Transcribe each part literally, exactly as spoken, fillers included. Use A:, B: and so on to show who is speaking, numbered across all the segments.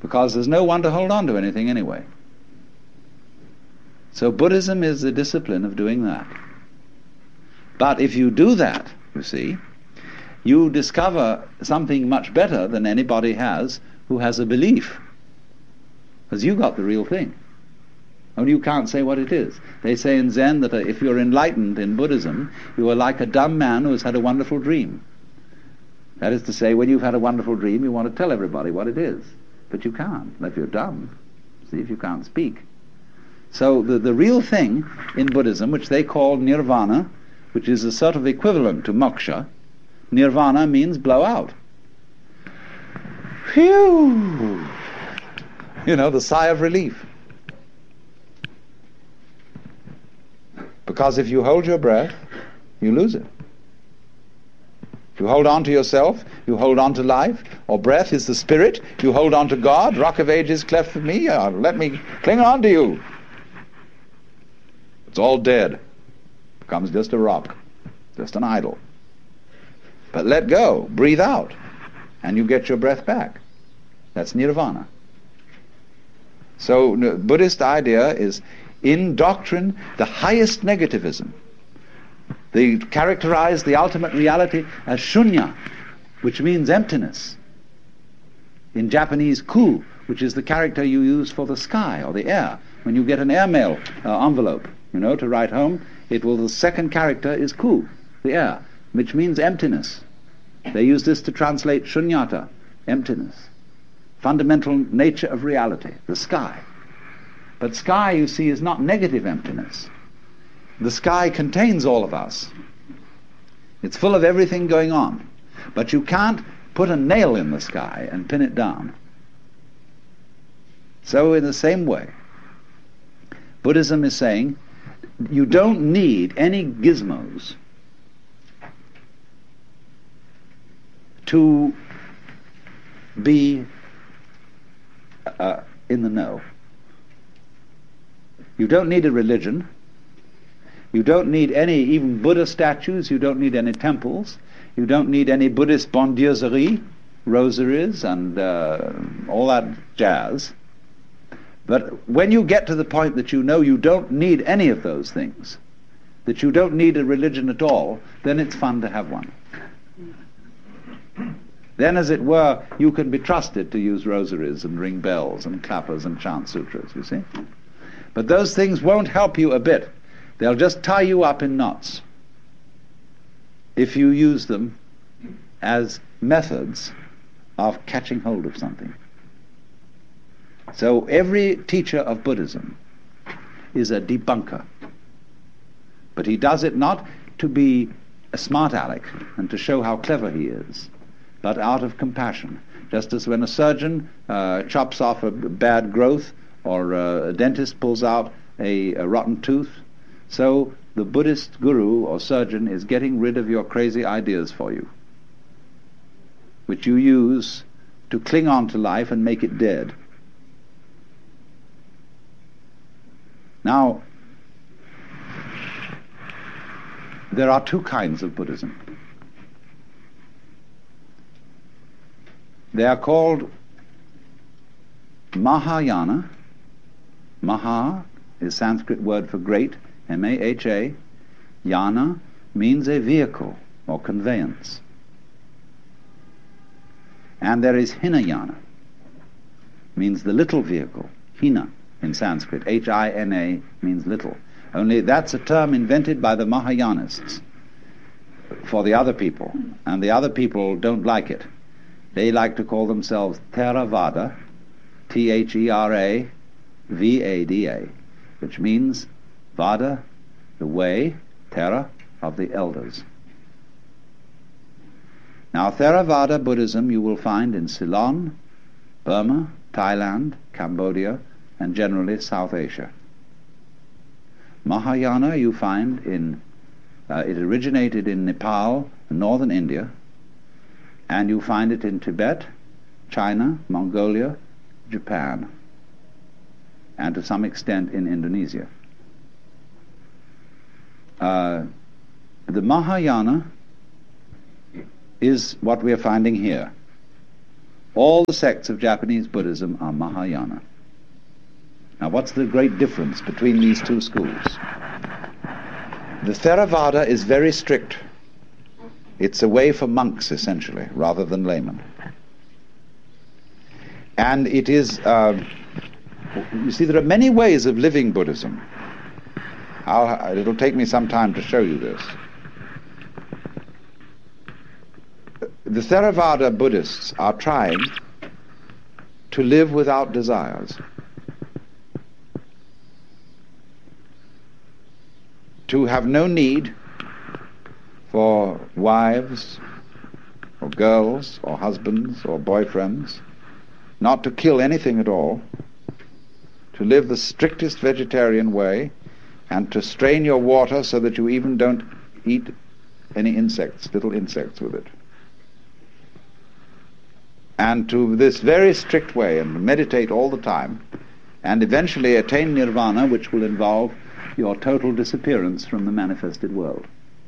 A: because there's no one to hold on to anything anyway. So Buddhism is the discipline of doing that. But if you do that, you see, you discover something much better than anybody has who has a belief. Because you got the real thing. Only you can't say what it is. They say in Zen that if you're enlightened in Buddhism, you are like a dumb man who has had a wonderful dream. That is to say, when you've had a wonderful dream, you want to tell everybody what it is. But you can't, if you're dumb. See, if you can't speak. So the, the real thing in Buddhism, which they call nirvana, which is a sort of equivalent to moksha, nirvana means blow out. Phew! You know, the sigh of relief. Because if you hold your breath, you lose it. If you hold on to yourself, you hold on to life, or breath is the spirit, you hold on to God, rock of ages cleft for me, uh, let me cling on to you. It's all dead. Becomes just a rock, just an idol. But let go, breathe out, and you get your breath back. That's nirvana. So the Buddhist idea is, in doctrine, the highest negativism. They characterize the ultimate reality as shunya, which means emptiness. In Japanese, ku, which is the character you use for the sky or the air. When you get an airmail uh, envelope, you know, to write home, it will, the second character is ku, the air, which means emptiness. They use this to translate shunyata, emptiness. Fundamental nature of reality, the sky. But sky, you see, is not negative emptiness. The sky contains all of us. It's full of everything going on. But you can't put a nail in the sky and pin it down. So in the same way, Buddhism is saying, you don't need any gizmos to be uh, in the know. You don't need a religion. You don't need any, even Buddha statues. You don't need any temples. You don't need any Buddhist bondieuserie, rosaries, and uh, all that jazz. But when you get to the point that you know you don't need any of those things, that you don't need a religion at all, then it's fun to have one. Then, as it were, you can be trusted to use rosaries and ring bells and clappers and chant sutras, you see. But those things won't help you a bit. They'll just tie you up in knots if you use them as methods of catching hold of something. So every teacher of Buddhism is a debunker. But he does it not to be a smart aleck and to show how clever he is, but out of compassion. Just as when a surgeon uh, chops off a bad growth, or uh, a dentist pulls out a, a rotten tooth, so the Buddhist guru or surgeon is getting rid of your crazy ideas for you, which you use to cling on to life and make it dead. Now, there are two kinds of Buddhism. They are called Mahayana. Maha is Sanskrit word for great, M A H A. Yana means a vehicle or conveyance. And there is Hinayana, means the little vehicle. Hina in Sanskrit, H I N A means little. Only that's a term invented by the Mahayanists for the other people, and the other people don't like it. They like to call themselves Theravada, T H E R A V A D A, which means Vada, the way, Thera, of the elders. Now, Theravada Buddhism you will find in Ceylon, Burma, Thailand, Cambodia, and generally South Asia. Mahayana you find in, uh, it originated in Nepal, northern India, and you find it in Tibet, China, Mongolia, Japan, and to some extent in Indonesia. Uh, the Mahayana is what we are finding here. All the sects of Japanese Buddhism are Mahayana. Now, what's the great difference between these two schools? The Theravada is very strict. It's a way for monks, essentially, rather than laymen. And it is, uh, you see, there are many ways of living Buddhism. I'll, it'll take me some time to show you this. The Theravada Buddhists are trying to live without desires, to have no need for wives or girls or husbands or boyfriends, not to kill anything at all, to live the strictest vegetarian way, and to strain your water so that you even don't eat any insects, little insects with it. And to this very strict way, and meditate all the time, and eventually attain nirvana, which will involve your total disappearance from the manifested world.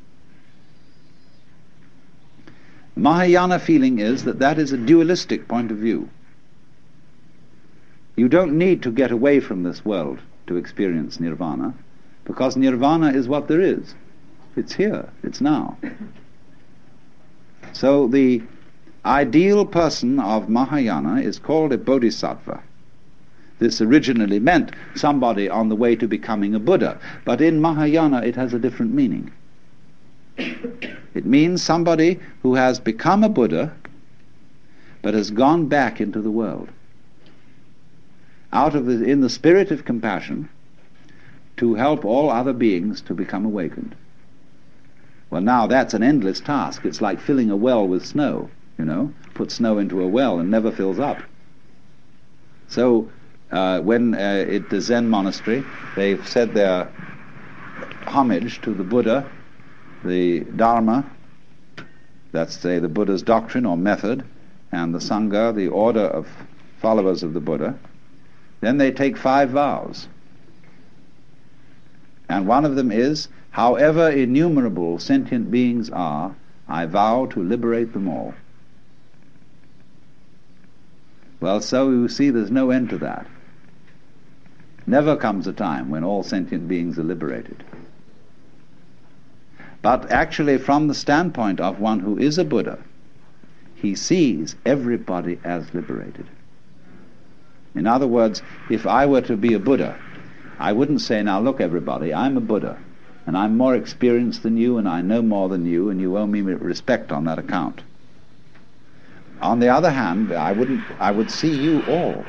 A: The Mahayana feeling is that that is a dualistic point of view. You don't need to get away from this world to experience nirvana, because nirvana is what there is. It's here, it's now. So the ideal person of Mahayana is called a bodhisattva. This originally meant somebody on the way to becoming a Buddha, but in Mahayana it has a different meaning. It means somebody who has become a Buddha but has gone back into the world, out of the, in the spirit of compassion, to help all other beings to become awakened. Well, now that's an endless task. It's like filling a well with snow, you know. Put snow into a well and never fills up. So uh, when uh, at the Zen monastery they've said their homage to the Buddha, the Dharma, that's say the Buddha's doctrine or method, and the Sangha, the order of followers of the Buddha, then they take five vows. And one of them is, however innumerable sentient beings are, I vow to liberate them all. Well, so you see there's no end to that. Never comes a time when all sentient beings are liberated. But actually, from the standpoint of one who is a Buddha, he sees everybody as liberated. In other words, if I were to be a Buddha, I wouldn't say, now look everybody, I'm a Buddha, and I'm more experienced than you, and I know more than you, and you owe me respect on that account. On the other hand, I wouldn't, I would see you all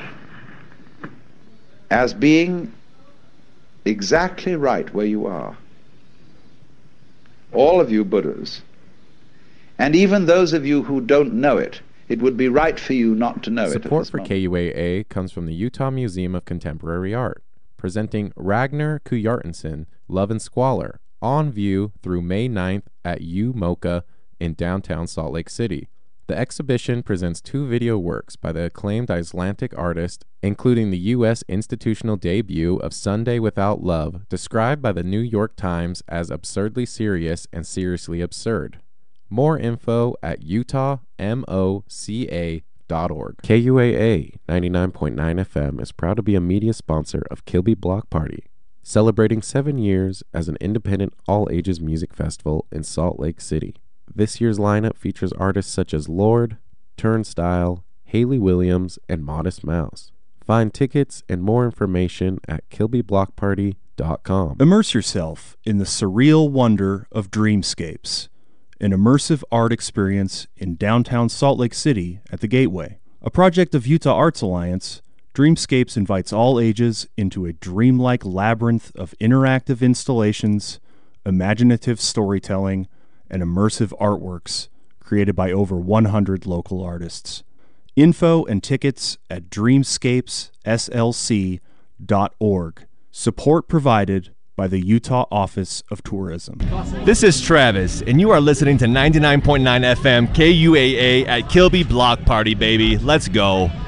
A: as being exactly right where you are. All of you Buddhas, and even those of you who don't know it, it would be right for you not to know it.
B: Support for K U A A comes from the Utah Museum of Contemporary Art, presenting Ragnar Kuyartensen, Love and Squalor, on view through May ninth at U MoCA in downtown Salt Lake City. The exhibition presents two video works by the acclaimed Icelandic artist, including the U S institutional debut of Sunday Without Love, described by the New York Times as absurdly serious and seriously absurd. More info at utah moca dot org. K U A A ninety-nine point nine F M is proud to be a media sponsor of Kilby Block Party, celebrating seven years as an independent all-ages music festival in Salt Lake City. This year's lineup features artists such as Lorde, Turnstile, Hayley Williams, and Modest Mouse. Find tickets and more information at kilby block party dot com.
C: Immerse yourself in the surreal wonder of Dreamscapes, an immersive art experience in downtown Salt Lake City at the Gateway. A project of Utah Arts Alliance, Dreamscapes invites all ages into a dreamlike labyrinth of interactive installations, imaginative storytelling, and immersive artworks created by over one hundred local artists. Info and tickets at dreamscapes s l c dot org. Support provided by the Utah Office of Tourism.
D: This is Travis, and you are listening to ninety-nine point nine F M K U A A at Kilby Block Party, baby. Let's go.